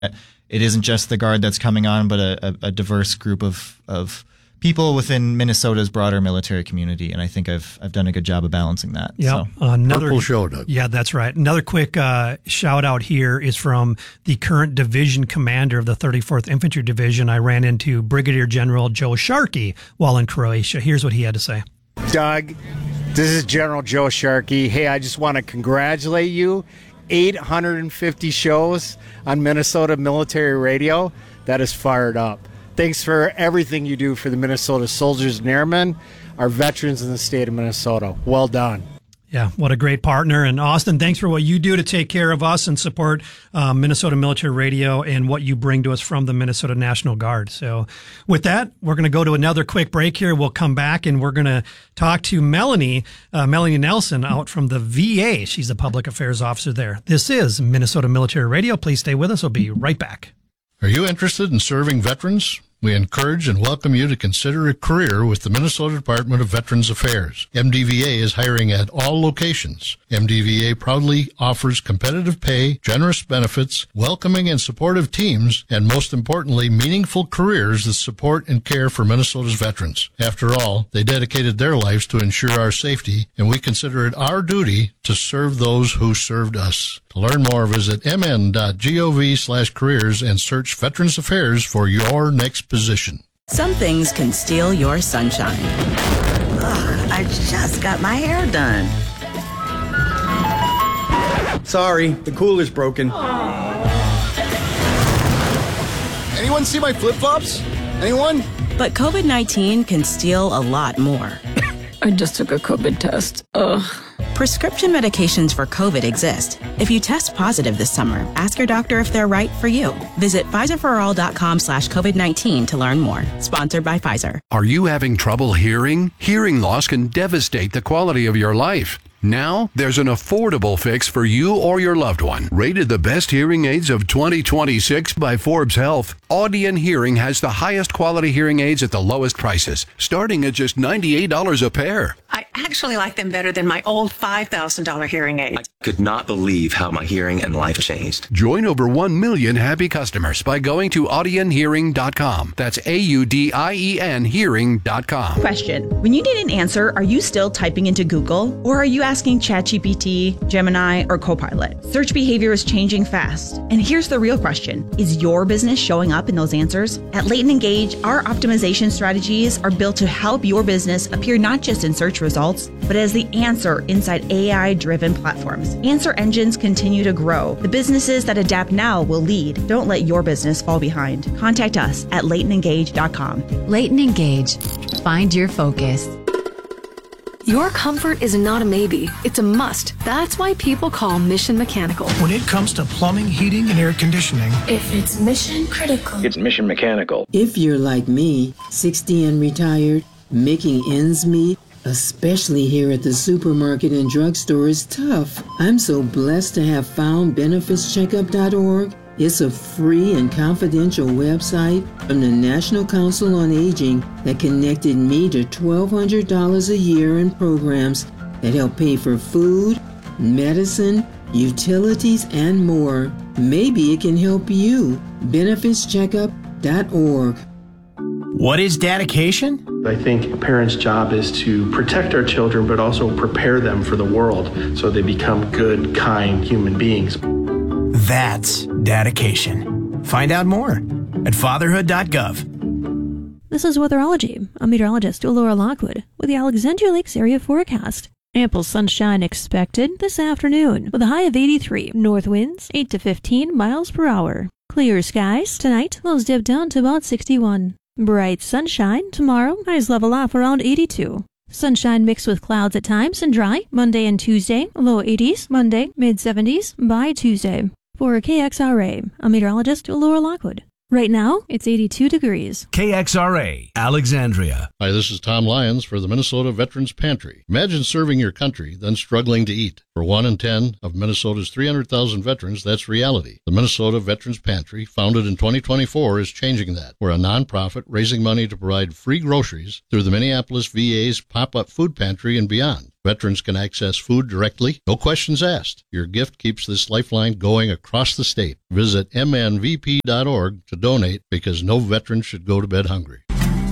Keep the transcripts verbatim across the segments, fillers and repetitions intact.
it isn't just the Guard that's coming on, but a, a, a diverse group of, of people within Minnesota's broader military community, and I think I've I've done a good job of balancing that. Yeah, so. another Purple show, Doug. Yeah, that's right. Another quick uh, shout out here is from the current division commander of the thirty-fourth Infantry Division. I ran into Brigadier General Joe Sharkey while in Croatia. Here's what he had to say. Doug, this is General Joe Sharkey. Hey, I just want to congratulate you. eight hundred fifty shows on Minnesota Military Radio. That is fired up. Thanks for everything you do for the Minnesota soldiers and airmen, our veterans in the state of Minnesota. Well done. Yeah, what a great partner. And Austin, thanks for what you do to take care of us and support uh, Minnesota Military Radio and what you bring to us from the Minnesota National Guard. So with that, we're going to go to another quick break here. We'll come back and we're going to talk to Melanie, uh, Melanie Nelson out from the V A. She's the public affairs officer there. This is Minnesota Military Radio. Please stay with us. We'll be right back. Are you interested in serving veterans? We encourage and welcome you to consider a career with the Minnesota Department of Veterans Affairs. M D V A is hiring at all locations. M D V A proudly offers competitive pay, generous benefits, welcoming and supportive teams, and most importantly, meaningful careers that support and care for Minnesota's veterans. After all, they dedicated their lives to ensure our safety, and we consider it our duty to serve those who served us. To learn more, visit mn.gov slash careers and search Veterans Affairs for your next position. Some things can steal your sunshine. Ugh, I just got my hair done. Sorry, the cooler's broken. Anyone see my flip-flops? Anyone? But COVID nineteen can steal a lot more. I just took a COVID test. Ugh. Prescription medications for COVID exist. If you test positive this summer, ask your doctor if they're right for you. Visit Pfizerforall.com slash COVID-19 to learn more. Sponsored by Pfizer. Are you having trouble hearing? Hearing loss can devastate the quality of your life. Now, there's an affordable fix for you or your loved one. Rated the best hearing aids of twenty twenty-six by Forbes Health, Audion Hearing has the highest quality hearing aids at the lowest prices, starting at just ninety-eight dollars a pair. I actually like them better than my old five thousand dollars hearing aids. I could not believe how my hearing and life changed. Join over one million happy customers by going to audion hearing dot com. That's A U D I E N hearing dot com. Question. When you need an answer, are you still typing into Google? Or are you asking ChatGPT, Gemini, or Copilot? Search behavior is changing fast. And here's the real question. Is your business showing up in those answers? At Leighton Engage, our optimization strategies are built to help your business appear not just in search results, but as the answer inside A I-driven platforms. Answer engines continue to grow. The businesses that adapt now will lead. Don't let your business fall behind. Contact us at leighton engage dot com. Leighton Engage. Find your focus. Your comfort is not a maybe, it's a must. That's why people call Mission Mechanical. When it comes to plumbing, heating, and air conditioning, if it's mission critical, it's Mission Mechanical. If you're like me, sixty and retired, making ends meet, especially here at the supermarket and drugstore, is tough. I'm so blessed to have found benefits checkup dot org. It's a free and confidential website from the National Council on Aging that connected me to twelve hundred dollars a year in programs that help pay for food, medicine, utilities, and more. Maybe it can help you. benefits checkup dot org. What is dedication? I think a parent's job is to protect our children, but also prepare them for the world so they become good, kind human beings. That's dedication. Find out more at fatherhood dot gov. This is Weatherology. I'm meteorologist Laura Lockwood with the Alexandria Lakes area forecast. Ample sunshine expected this afternoon with a high of eighty-three. North winds eight to fifteen miles per hour. Clear skies tonight. Lows dip down to about sixty-one. Bright sunshine tomorrow. Highs level off around eighty-two. Sunshine mixed with clouds at times and dry. Monday and Tuesday. Low eighties. Monday mid seventies by Tuesday. For K X R A, I'm meteorologist Laura Lockwood. Right now, it's eighty-two degrees. K X R A, Alexandria. Hi, this is Tom Lyons for the Minnesota Veterans Pantry. Imagine serving your country, then struggling to eat. For one in ten of Minnesota's three hundred thousand veterans, that's reality. The Minnesota Veterans Pantry, founded in twenty twenty-four, is changing that. We're a nonprofit raising money to provide free groceries through the Minneapolis V A's pop-up food pantry and beyond. Veterans can access food directly, no questions asked. Your gift keeps this lifeline going across the state. Visit m n v p dot org to donate because no veteran should go to bed hungry.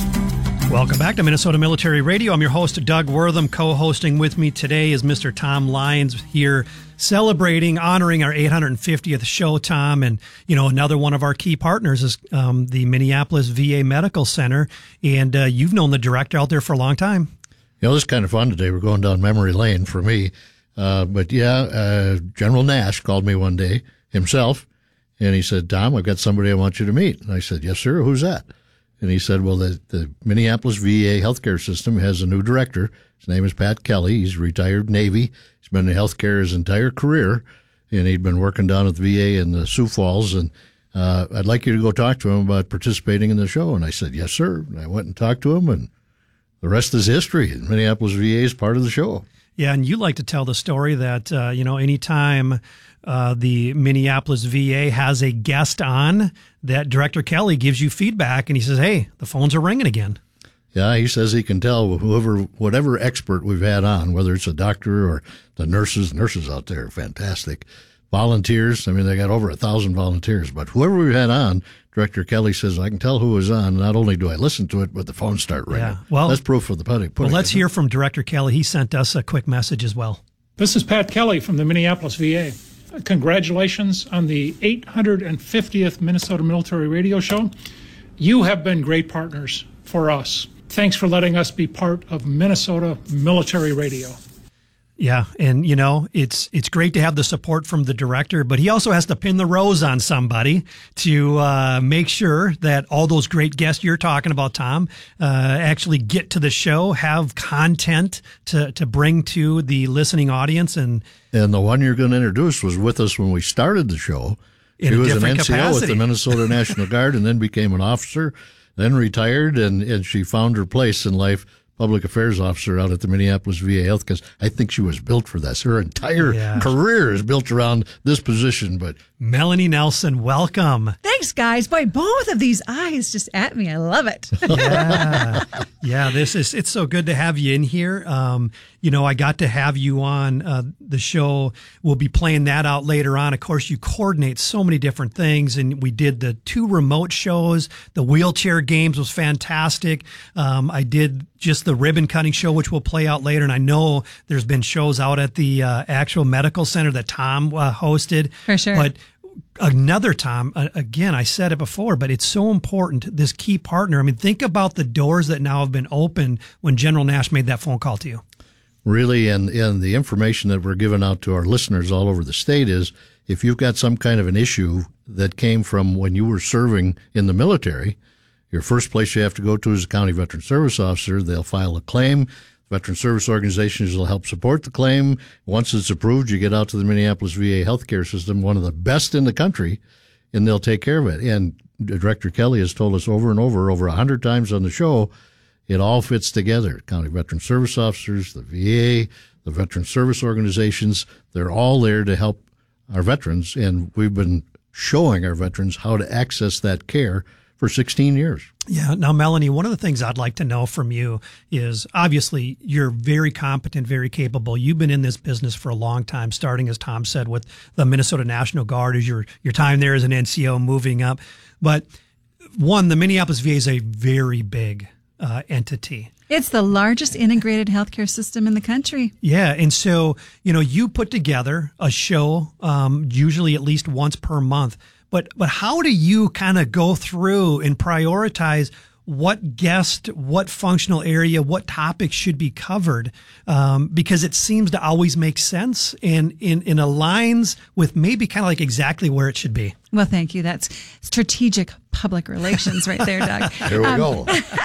Welcome back to Minnesota Military Radio. I'm your host, Doug Wortham. Co-hosting with me today is Mister Tom Lyons here, celebrating, honoring our eight hundred fiftieth show, Tom. And, you know, another one of our key partners is um, the Minneapolis V A Medical Center. And uh, you've known the director out there for a long time. You know, this is kind of fun today. We're going down memory lane for me. Uh, but, yeah, uh, General Nash called me one day himself, and he said, Tom, I've got somebody I want you to meet. And I said, yes, sir. Who's that? And he said, well, the, the Minneapolis V A healthcare system has a new director. His name is Pat Kelly. He's retired Navy. He's been in healthcare his entire career, and he'd been working down at the V A in the Sioux Falls. And uh, I'd like you to go talk to him about participating in the show. And I said, yes, sir. And I went and talked to him, and the rest is history. Minneapolis V A is part of the show. Yeah, and you like to tell the story that, uh, you know, anytime uh, the Minneapolis V A has a guest on, that Director Kelly gives you feedback, and he says, hey, the phones are ringing again. Yeah, he says he can tell whoever, whatever expert we've had on, whether it's a doctor or the nurses, nurses out there are fantastic. Volunteers, I mean, they got over a thousand volunteers, but whoever we've had on, Director Kelly says, I can tell who was on. Not only do I listen to it, but the phones start ringing. Yeah, well, that's proof of the pudding. Well, let's hear from Director Kelly. He sent us a quick message as well. This is Pat Kelly from the Minneapolis V A. Congratulations on the eight hundred fiftieth Minnesota Military Radio Show. You have been great partners for us. Thanks for letting us be part of Minnesota Military Radio. Yeah, and, you know, it's it's great to have the support from the director, but he also has to pin the rose on somebody to uh, make sure that all those great guests you're talking about, Tom, uh, actually get to the show, have content to, to bring to the listening audience. And and the one you're going to introduce was with us when we started the show. In she a was an different N C O capacity. with the Minnesota National Guard and then became an officer, then retired, and, and she found her place in life. Public affairs officer out at the Minneapolis V A Health, because I think she was built for this. Her entire Yeah. career is built around this position. But Melanie Nelson, welcome. Thanks, guys. Boy, both of these eyes just at me. I love it. Yeah, yeah. This is it's so good to have you in here. Um, you know, I got to have you on uh, the show. We'll be playing that out later on. Of course, you coordinate so many different things, and we did the two remote shows. The wheelchair games was fantastic. Um, I did just the ribbon cutting show, which we'll play out later. And I know there's been shows out at the uh, actual medical center that Tom uh, hosted. For sure. But another Tom, uh, again, I said it before, but it's so important, this key partner. I mean, think about the doors that now have been opened when General Nash made that phone call to you. really, and, and the information that we're giving out to our listeners all over the state is if you've got some kind of an issue that came from when you were serving in the military, your first place you have to go to is the county veteran service officer. They'll file a claim. Veteran service organizations will help support the claim. Once it's approved, you get out to the Minneapolis V A healthcare system, one of the best in the country, and they'll take care of it. And Director Kelly has told us over and over, over a hundred times on the show, it all fits together. County veteran service officers, the V A, the veteran service organizations, they're all there to help our veterans. And we've been showing our veterans how to access that care for sixteen years. Yeah. Now, Melanie, one of the things I'd like to know from you is obviously you're very competent, very capable. You've been in this business for a long time, starting, as Tom said, with the Minnesota National Guard, as your, your time there as an N C O, moving up. But one, the Minneapolis V A is a very big uh, entity. It's the largest integrated healthcare system in the country. Yeah. And so, you know, you put together a show, um, usually at least once per month. But but how do you kind of go through and prioritize what guest, what functional area, what topics should be covered? Um, because it seems to always make sense and in, in aligns with maybe kind of like exactly where it should be. Well, thank you. That's strategic public relations right there, Doug. Here we um, go.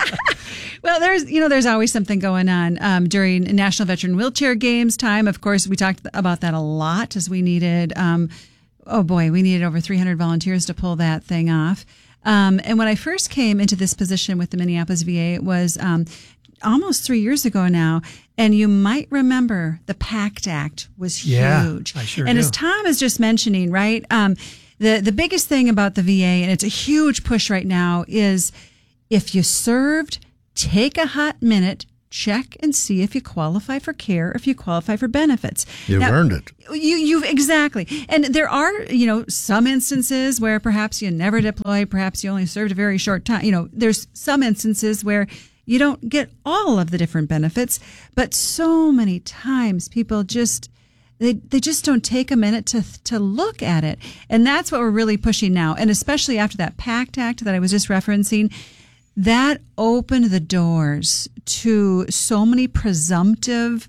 Well, there's, you know, there's always something going on um, during National Veteran Wheelchair Games time. Of course, we talked about that a lot as we needed, um, oh boy, we needed over three hundred volunteers to pull that thing off. Um, and when I first came into this position with the Minneapolis V A, it was um, almost three years ago now. And you might remember the PACT Act was yeah, huge. I sure and do. as Tom is just mentioning, right, um, the, the biggest thing about the V A, and it's a huge push right now, is if you served, take a hot minute, check and see if you qualify for care, if you qualify for benefits. You've now, earned it. You, you've exactly. And there are, you know, some instances where perhaps you never deployed, perhaps you only served a very short time. You know, there's some instances where you don't get all of the different benefits, but so many times people just, they, they just don't take a minute to, to look at it. And that's what we're really pushing now. And especially after that PACT Act that I was just referencing, that opened the doors to so many presumptive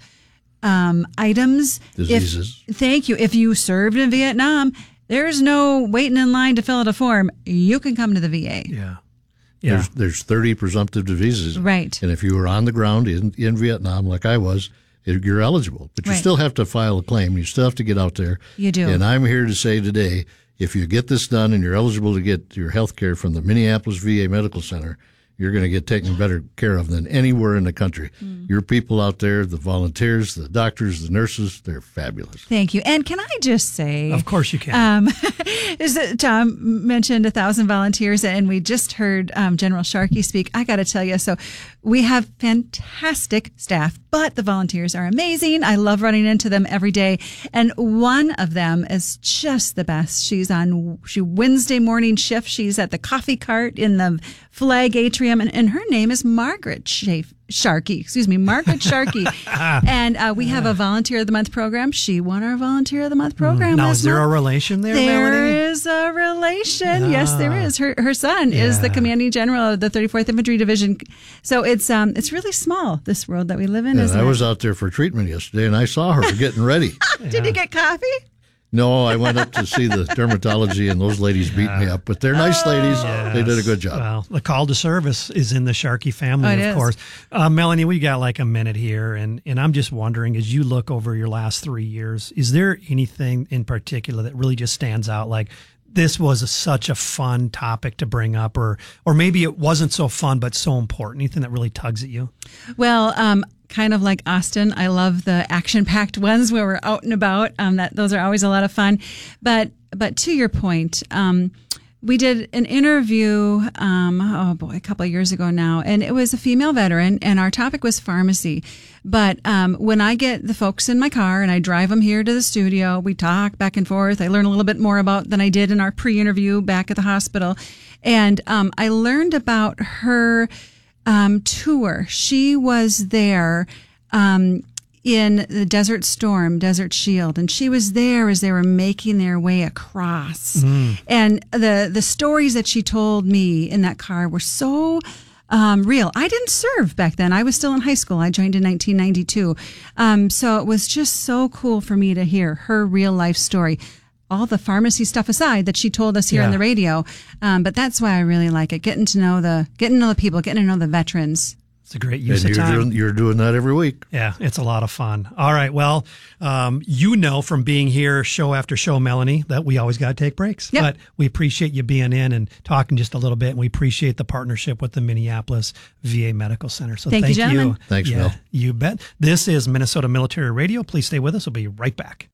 um, items. Diseases. If, thank you. If you served in Vietnam, there's no waiting in line to fill out a form. You can come to the V A. Yeah. Yeah. There's, there's thirty presumptive diseases. Right. And if you were on the ground in, in Vietnam, like I was, you're eligible. But you Right. still have to file a claim. You still have to get out there. You do. And I'm here to say today, if you get this done and you're eligible to get your health care from the Minneapolis V A Medical Center, you're going to get taken better care of than anywhere in the country. Mm. Your people out there, the volunteers, the doctors, the nurses, they're fabulous. Thank you. And can I just say, Of course you can. Um, is that Tom mentioned a thousand volunteers, and we just heard um, General Sharkey speak. I got to tell you, so we have fantastic staff, but the volunteers are amazing. I love running into them every day, and one of them is just the best. She's on she Wednesday morning shift. She's at the coffee cart in the Flag Atrium, and, and her name is Margaret Schaaf. Sharkey, excuse me, Margaret Sharkey. And uh, we have a Volunteer of the Month program. She won our Volunteer of the Month program. Now, last is there month. a relation there, There Melanie? is a relation. Yes, there is. Her her son Yeah. is the commanding general of the thirty-fourth Infantry Division. So it's um it's really small, this world that we live in, And isn't I it? was out there for treatment yesterday, and I saw her getting ready. Did you get coffee? No, I went up to see the dermatology, and those ladies beat me up. But they're nice ladies. They did a good job. Well, the call to service is in the Sharkey family, Oh, it of is. course. Uh, Melanie, we got like a minute here, and, and I'm just wondering, as you look over your last three years, is there anything in particular that really just stands out? Like, this was a, such a fun topic to bring up, or or maybe it wasn't so fun but so important. Anything that really tugs at you? Well, um, kind of like Austin, I love the action-packed ones where we're out and about. Um, that those are always a lot of fun. But but to your point, um, we did an interview. Um, oh boy, a couple of years ago now, and it was a female veteran, and our topic was pharmacy. But um, when I get the folks in my car and I drive them here to the studio, we talk back and forth. I learn a little bit more about than I did in our pre-interview back at the hospital, and um, I learned about her. Um, tour. She was there um, in the Desert Storm, Desert Shield, and she was there as they were making their way across. Mm. And the the stories that she told me in that car were so um, real. I didn't serve back then. I was still in high school. I joined in nineteen ninety-two. Um, so it was just so cool for me to hear her real life story. All the pharmacy stuff aside that she told us here Yeah. on the radio. Um, but that's why I really like it. Getting to know the, getting to know the people, getting to know the veterans. It's a great use And of you're time. doing, you're doing that every week. Yeah, it's a lot of fun. All right. Well, um, you know from being here show after show, Melanie, that we always got to take breaks. Yep. But we appreciate you being in and talking just a little bit. And we appreciate the partnership with the Minneapolis V A Medical Center. So Thank thank, you, gentlemen. Thanks, yeah, Mel. You bet. This is Minnesota Military Radio. Please stay with us. We'll be right back.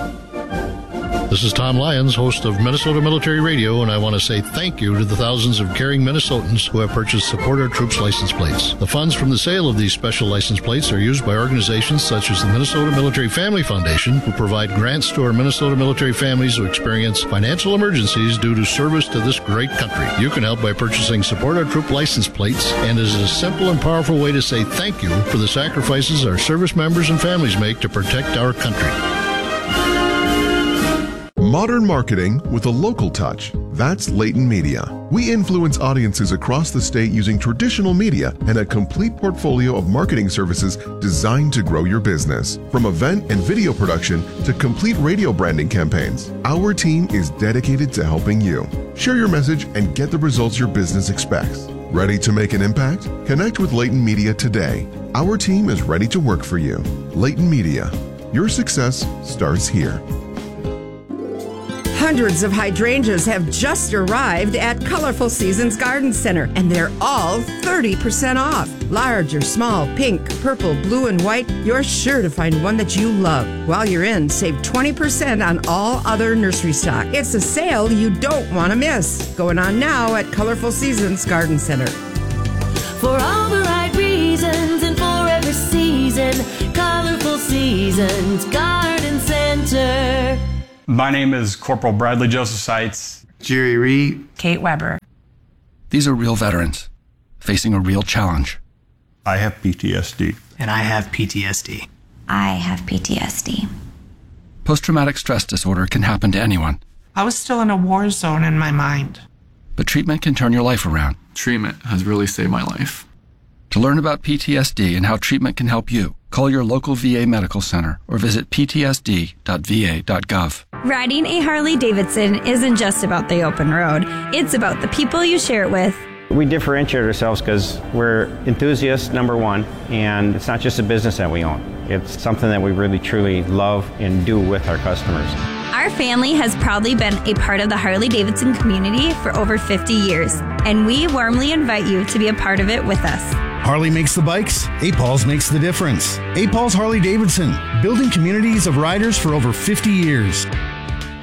This is Tom Lyons, host of Minnesota Military Radio, and I want to say thank you to the thousands of caring Minnesotans who have purchased Support Our Troops license plates. The funds from the sale of these special license plates are used by organizations such as the Minnesota Military Family Foundation, who provide grants to our Minnesota military families who experience financial emergencies due to service to this great country. You can help by purchasing Support Our Troop license plates, and it is a simple and powerful way to say thank you for the sacrifices our service members and families make to protect our country. Modern marketing with a local touch. That's Leighton Media. We influence audiences across the state using traditional media and a complete portfolio of marketing services designed to grow your business. From event and video production to complete radio branding campaigns, our team is dedicated to helping you. Share your message and get the results your business expects. Ready to make an impact? Connect with Leighton Media today. Our team is ready to work for you. Leighton Media. Your success starts here. Hundreds of hydrangeas have just arrived at Colorful Seasons Garden Center, and they're all thirty percent off. Large or small, pink, purple, blue, and white, you're sure to find one that you love. While you're in, save twenty percent on all other nursery stock. It's a sale you don't want to miss. Going on now at Colorful Seasons Garden Center. For all the right reasons and for every again. Colorful Seasons Garden Center. My name is Corporal Bradley Joseph Seitz. Jerry Reed. Kate Weber. These are real veterans facing a real challenge. I have P T S D. And I have P T S D. I have P T S D. Post-traumatic stress disorder can happen to anyone. I was still in a war zone in my mind. But treatment can turn your life around. Treatment has really saved my life. To learn about P T S D and how treatment can help you, call your local V A medical center or visit p t s d dot v a dot gov. Riding a Harley-Davidson isn't just about the open road. It's about the people you share it with. We differentiate ourselves because we're enthusiasts, number one, and it's not just a business that we own. It's something that we really, truly love and do with our customers. Our family has proudly been a part of the Harley-Davidson community for over fifty years, and we warmly invite you to be a part of it with us. Harley makes the bikes, A P A Ls makes the difference. A P A Ls Harley-Davidson, building communities of riders for over fifty years.